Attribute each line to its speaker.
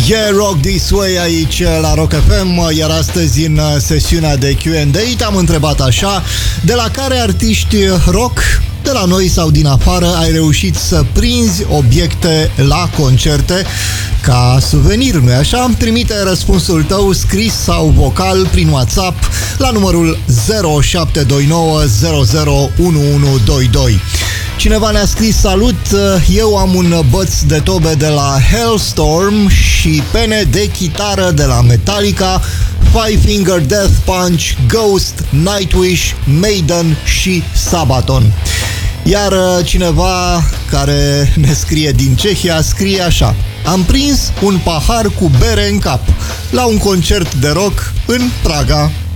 Speaker 1: Yeah, Rock This Way aici la Rock FM, iar astăzi în sesiunea de Q&A te-am întrebat așa: de la care artiști rock, de la noi sau din afară, ai reușit să prinzi obiecte la concerte ca suvenir, nu-i așa? Trimite răspunsul tău scris sau vocal prin WhatsApp la numărul 0729 001122. Cineva ne-a scris: salut, eu am un băț de tobe de la Hellstorm și pene de chitară de la Metallica, Five Finger Death Punch, Ghost, Nightwish, Maiden și Sabaton. Iar cineva care ne scrie din Cehia scrie așa: am prins un pahar cu bere în cap la un concert de rock în Praga.